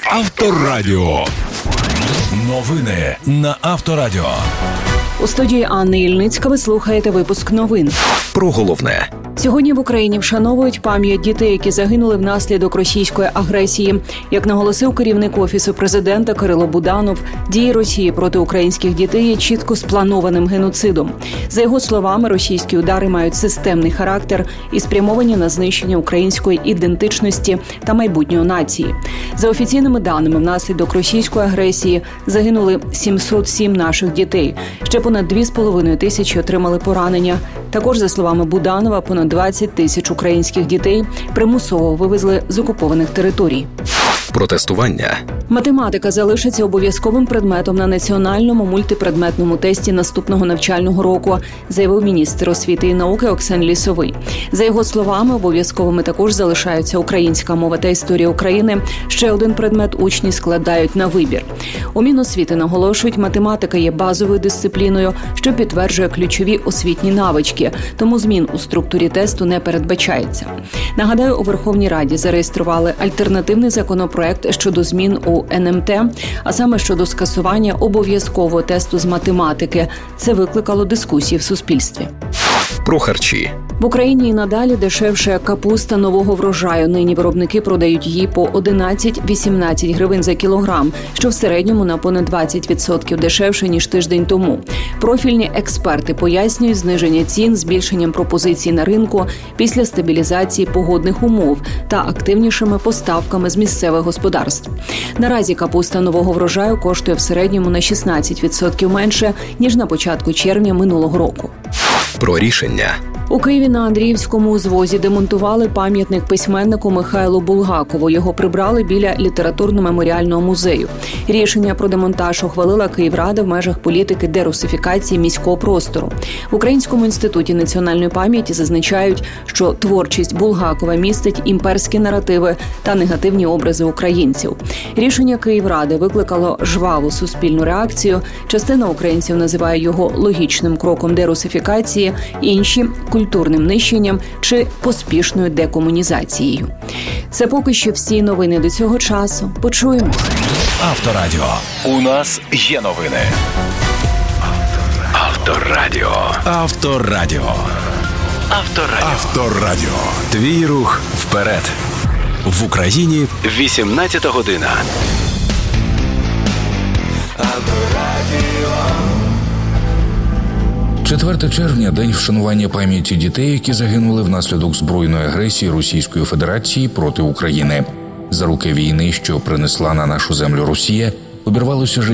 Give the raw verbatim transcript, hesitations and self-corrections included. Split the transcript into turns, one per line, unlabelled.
Авторадіо. Новини на Авторадіо.
У студії Анни Ільницька ви слухаєте випуск новин.
Про головне.
Сьогодні в Україні вшановують пам'ять дітей, які загинули внаслідок російської агресії. Як наголосив керівник Офісу президента Кирило Буданов, дії Росії проти українських дітей є чітко спланованим геноцидом. За його словами, російські удари мають системний характер і спрямовані на знищення української ідентичності та майбутнього нації. За офіційними даними, внаслідок російської агресії загинули сімсот сім наших дітей. Ще понад дві з половиною тисячі отримали поранення. Також, за словами Буданова, понад двадцять тисяч українських дітей примусово вивезли з окупованих територій.
Протестування.
Математика залишиться обов'язковим предметом на національному мультипредметному тесті наступного навчального року, заявив міністр освіти і науки Оксан Лісовий. За його словами, обов'язковими також залишаються українська мова та історія України. Ще один предмет учні складають на вибір. У Міносвіти наголошують, математика є базовою дисципліною, що підтверджує ключові освітні навички, тому змін у структурі тесту не передбачається. Нагадаю, у Верховній Раді зареєстрували альтернативний законопроект щодо змін у ен ем те, а саме щодо скасування обов'язкового тесту з математики. Це викликало дискусії в суспільстві.
Про харчі.
В Україні і надалі дешевше капуста нового врожаю. Нині виробники продають її по одинадцять-вісімнадцять гривень за кілограм, що в середньому на понад двадцять відсотків дешевше, ніж тиждень тому. Профільні експерти пояснюють зниження цін збільшенням пропозицій на ринку після стабілізації погодних умов та активнішими поставками з місцевих господарств. Наразі капуста нового врожаю коштує в середньому на шістнадцять відсотків менше, ніж на початку червня минулого року.
Про рішення.
У Києві на Андріївському узвозі демонтували пам'ятник письменнику Михайлу Булгакову. Його прибрали біля літературно-меморіального музею. Рішення про демонтаж ухвалила Київрада в межах політики дерусифікації міського простору. В Українському інституті національної пам'яті зазначають, що творчість Булгакова містить імперські наративи та негативні образи українців. Рішення Київради викликало жваву суспільну реакцію. Частина українців називає його логічним кроком дерусифікації, інші – культурним нищенням чи поспішною декомунізацією. Це поки що всі новини до цього часу. Почуємо.
Авторадіо. У нас є новини. Авторадіо. Авторадіо. Авторадіо. Авторадіо. Твій рух вперед. В Україні вісімнадцята година. Авторадіо.
четвертого червня – день вшанування пам'яті дітей, які загинули внаслідок збройної агресії Російської Федерації проти України. За роки війни, що принесла на нашу землю Росія, обірвалося життя